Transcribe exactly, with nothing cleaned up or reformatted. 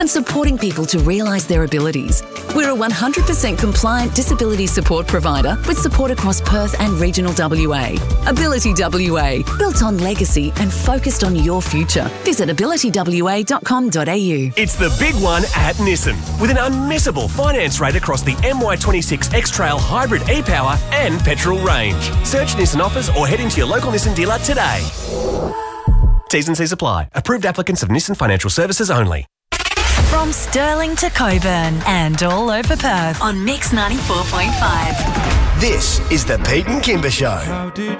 and supporting people to realise their abilities. We're a one hundred percent compliant disability support provider with support across Perth and regional W A. Ability W A, built on legacy and focused on your future. Visit ability w a dot com dot a u. It's the big one at Nissan, with an unmissable finance rate across the M Y twenty-six X-Trail Hybrid e-Power and petrol range. Search Nissan offers or head into your local Nissan dealer today. T's and C's apply. Approved applicants of Nissan Financial Services only. From Stirling to Coburn and all over Perth on Mix ninety-four point five. This is the Pete and Kimber Show. How did